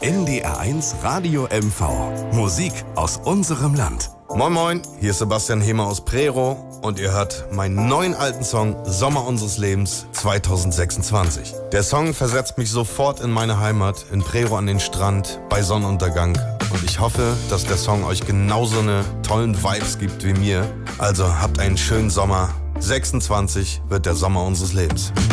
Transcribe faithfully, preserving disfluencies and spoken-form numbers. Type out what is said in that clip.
N D R eins Radio M V. Musik aus unserem Land. Moin Moin, hier ist Sebastian Hemer aus Prero und ihr hört meinen neuen alten Song Sommer unseres Lebens zweitausendsechsundzwanzig. Der Song versetzt mich sofort in meine Heimat, in Prero an den Strand, bei Sonnenuntergang. Und ich hoffe, dass der Song euch genauso eine tollen Vibes gibt wie mir. Also habt einen schönen Sommer. sechsundzwanzig wird der Sommer unseres Lebens.